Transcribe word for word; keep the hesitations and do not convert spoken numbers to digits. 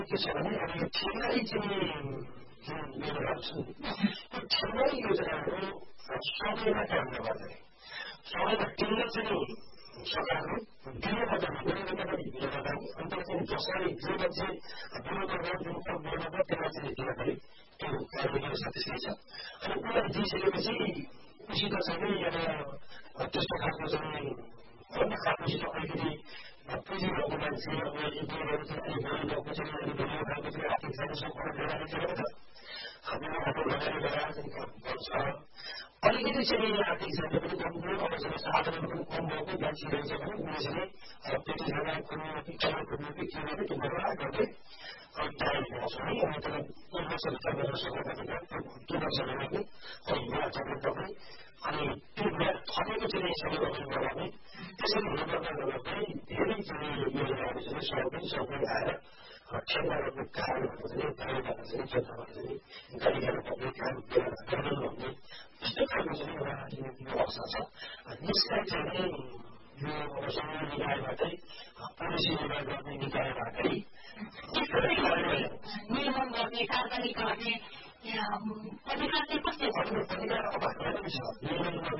के छ भने अब यो ठेगाई चाहिँ जुन योजनाहरू छन् यो ठेगाई योजनाहरू सबैमा काम नगर्दैन सबैमा टेन्डर चाहिँ सरकारले दिनुपर्दा दिनुपर्दा पनि दिनुपर्दा अन्त चाहिँ जसरी जो मान्छे दिनुपर्दा जुन काम गर्नुपर्छ त्यसलाई चाहिँ दिन पऱ्यो त्यो कार्यको व्यवस्था त्यसै छ अनि उसलाई दिइसकेपछि उसित चाहिँ अब त्यस्तो खालको चाहिँ अन्य खालकोसित अलिकति पुँजी भएको मान्छे अब एक दुई वर्ष चाहिँ अलिक बढी भएको चाहिँ अलिक बढी खालको चाहिँ आर्थिक समस्याबाट लगाएर त हाम्रो आफ्नो लगानी लगाएर चाहिँ काम गर्छ अलिकति चाहिँ आर्थिक साधन पनि कम भयो अब चाहिँ साधन पनि कम भएको मान्छे रहेछ भने उनीहरूले त्यति खाना खोल्नु कि खाना खोल्नु कि के गर्ने त्यो गरेर गर्दै तयारी गर्छ है अनि त्यसलाई एक वर्षभित्र गर्न सक्दा दुई वर्ष लगाउने अनि यहाँ चक्र तपाईँ अनि त्यो थपेको चाहिँ सबै अघि बढाउने त्यसरी हुनुपर्दा गर्दा धेरै चाहिँ योजनाहरू चाहिँ सबै सबै आएर ठेगाहरूको कारणहरू चाहिँ गाडीबाट चाहिँ जनताबाट चाहिँ गाडीबाट भन्ने काम गर्नु भन्ने यस्तो खालको चाहिँ एउटा व्यवस्था छ यसलाई चाहिँ यो समन्वय निकायबाटै पोलिसी निर्माण गर्ने निकायबाटै निर्माण गर्ने कारबाही गर्ने अधिकार चाहिँ कसले छ अधिकार अब हामीलाई पनि छ निर्माण गर्ने